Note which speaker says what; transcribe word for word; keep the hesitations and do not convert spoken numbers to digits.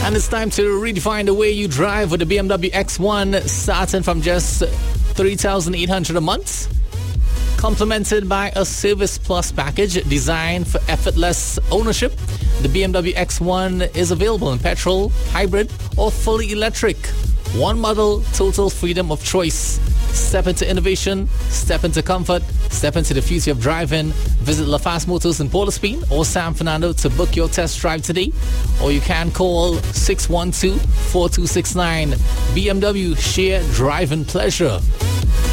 Speaker 1: And it's time to redefine the way you drive with the B M W X one, starting from just three thousand eight hundred dollars a month. Complemented by a Service Plus package designed for effortless ownership. The B M W X one is available in petrol, hybrid, or fully electric. One model, total freedom of choice. Step into innovation, step into comfort, step into the future of driving. Visit LaFast Motors in Port of Spain or San Fernando to book your test drive today. Or you can call six one two, four two six nine. B M W, share driving pleasure.